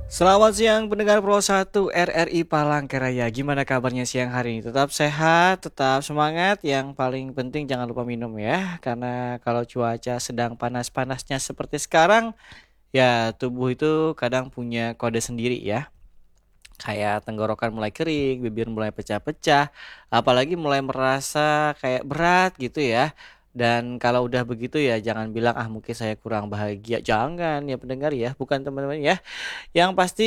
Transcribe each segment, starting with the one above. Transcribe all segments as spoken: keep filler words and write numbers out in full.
Selamat siang pendengar Pro satu R R I Palangkaraya. Gimana kabarnya siang hari ini? Tetap sehat, tetap semangat. Yang paling penting jangan lupa minum ya. Karena kalau cuaca sedang panas-panasnya seperti sekarang, ya tubuh itu kadang punya kode sendiri ya. Kayak tenggorokan mulai kering, bibir mulai pecah-pecah, apalagi mulai merasa kayak berat gitu ya. Dan kalau udah begitu ya jangan bilang ah mungkin saya kurang bahagia. Jangan ya pendengar ya, bukan teman-teman ya. Yang pasti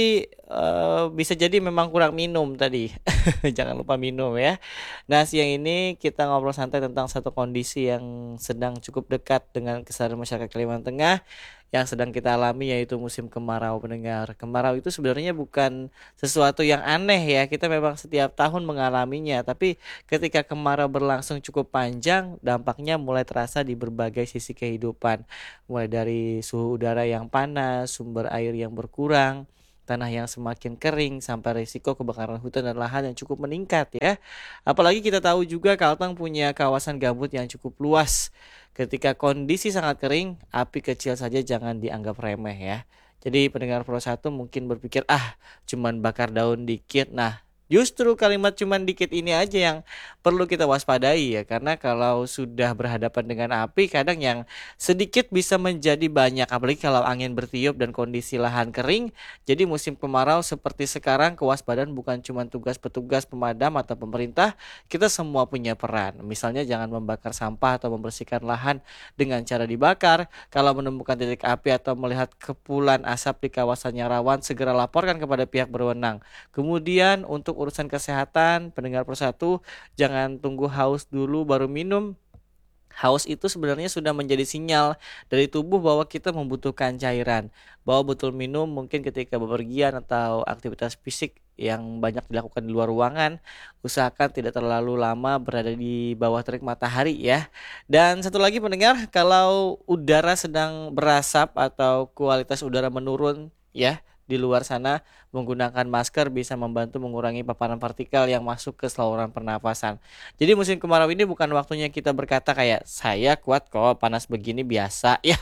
eh, bisa jadi memang kurang minum tadi. Jangan lupa minum ya. Nah, siang ini kita ngobrol santai tentang satu kondisi yang sedang cukup dekat dengan kesadaran masyarakat Kalimantan Tengah yang sedang kita alami yaitu musim kemarau pendengar. Kemarau itu sebenarnya bukan sesuatu yang aneh ya. Kita memang setiap tahun mengalaminya, tapi ketika kemarau berlangsung cukup panjang, dampaknya mulai terasa di berbagai sisi kehidupan. Mulai dari suhu udara yang panas, sumber air yang berkurang, tanah yang semakin kering sampai risiko kebakaran hutan dan lahan yang cukup meningkat ya. Apalagi kita tahu juga Kalteng punya kawasan gambut yang cukup luas. Ketika kondisi sangat kering, api kecil saja jangan dianggap remeh ya. Jadi pendengar Pro satu mungkin berpikir ah cuman bakar daun dikit. Nah, justru kalimat cuman dikit ini aja yang perlu kita waspadai ya. Karena kalau sudah berhadapan dengan api kadang yang sedikit bisa menjadi banyak. Apalagi kalau angin bertiup dan kondisi lahan kering. Jadi musim kemarau seperti sekarang kewaspadaan bukan cuma tugas petugas pemadam atau pemerintah, kita semua punya peran. Misalnya jangan membakar sampah atau membersihkan lahan dengan cara dibakar. Kalau menemukan titik api atau melihat kepulan asap di kawasan yang rawan, segera laporkan kepada pihak berwenang. Kemudian untuk urusan kesehatan, pendengar persatu, jangan tunggu haus dulu baru minum. Haus itu sebenarnya sudah menjadi sinyal dari tubuh bahwa kita membutuhkan cairan. Bahwa betul minum mungkin ketika bepergian atau aktivitas fisik yang banyak dilakukan di luar ruangan. Usahakan tidak terlalu lama berada di bawah terik matahari ya. Dan satu lagi pendengar, kalau udara sedang berasap atau kualitas udara menurun ya di luar sana, menggunakan masker bisa membantu mengurangi paparan partikel yang masuk ke saluran pernafasan. Jadi musim kemarau ini bukan waktunya kita berkata kayak saya kuat kok panas begini biasa ya.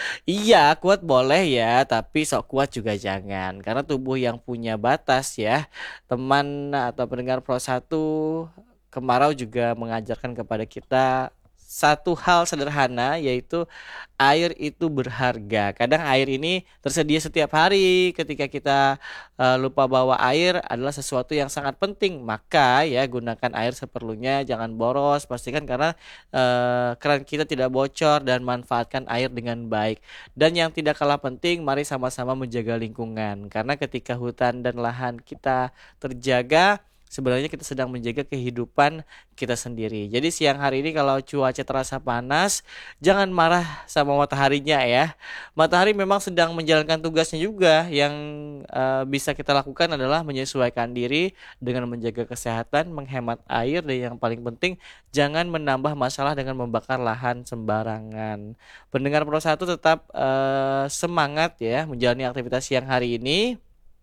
Iya kuat boleh ya, tapi sok kuat juga jangan. Karena tubuh yang punya batas ya. Teman atau pendengar Pro satu, kemarau juga mengajarkan kepada kita satu hal sederhana yaitu air itu berharga. Kadang air ini tersedia setiap hari. Ketika kita uh, lupa bawa air adalah sesuatu yang sangat penting. Maka ya gunakan air seperlunya, jangan boros. Pastikan karena uh, keran kita tidak bocor dan manfaatkan air dengan baik. Dan yang tidak kalah penting, mari sama-sama menjaga lingkungan. Karena ketika hutan dan lahan kita terjaga, sebenarnya kita sedang menjaga kehidupan kita sendiri. Jadi siang hari ini kalau cuaca terasa panas, jangan marah sama mataharinya ya. Matahari memang sedang menjalankan tugasnya juga. Yang uh, bisa kita lakukan adalah menyesuaikan diri dengan menjaga kesehatan, menghemat air, dan yang paling penting jangan menambah masalah dengan membakar lahan sembarangan. Pendengar Pro satu tetap uh, semangat ya menjalani aktivitas siang hari ini.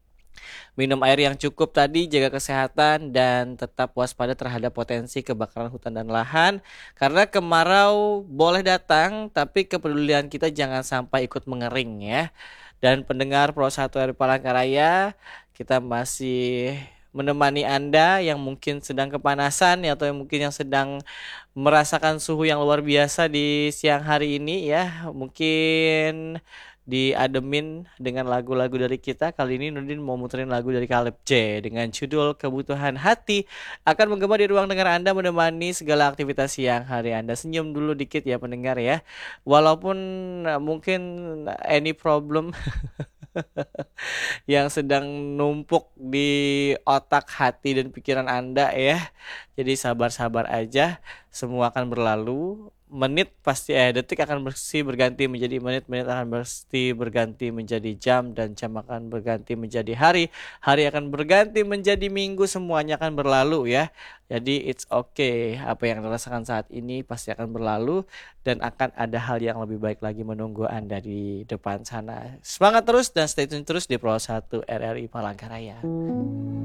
Minum air yang cukup tadi, jaga kesehatan dan tetap waspada terhadap potensi kebakaran hutan dan lahan. Karena kemarau boleh datang, tapi kepedulian kita jangan sampai ikut mengering ya. Dan pendengar Pro satu R Palangkaraya, kita masih menemani Anda yang mungkin sedang kepanasan ya, atau yang mungkin yang sedang merasakan suhu yang luar biasa di siang hari ini ya. Mungkin diademin dengan lagu-lagu dari kita. Kali ini Nurdin mau muterin lagu dari Caleb C dengan judul Kebutuhan Hati. Akan menggema di ruang dengar Anda, menemani segala aktivitas siang hari Anda. Senyum dulu dikit ya pendengar ya. Walaupun uh, mungkin any problem yang sedang numpuk di otak, hati, dan pikiran Anda ya. Jadi sabar-sabar aja, semua akan berlalu. Menit pasti eh detik akan bersih berganti menjadi menit, menit akan bersih berganti menjadi jam, dan jam akan berganti menjadi hari, hari akan berganti menjadi minggu, semuanya akan berlalu ya. Jadi it's okay, apa yang Anda rasakan saat ini pasti akan berlalu dan akan ada hal yang lebih baik lagi menunggu Anda di depan sana. Semangat terus dan stay tune terus di Pro satu R R I Palangkaraya.